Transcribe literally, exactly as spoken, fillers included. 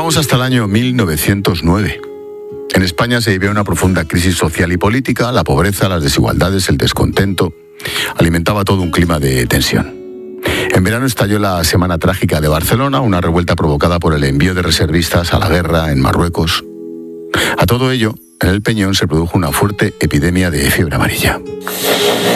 Vamos hasta el año mil novecientos nueve. En España se vivía una profunda crisis social y política. La pobreza, las desigualdades, el descontento alimentaba todo un clima de tensión. En verano estalló la Semana Trágica de Barcelona, una revuelta provocada por el envío de reservistas a la guerra en Marruecos. A todo ello, en El Peñón se produjo una fuerte epidemia de fiebre amarilla.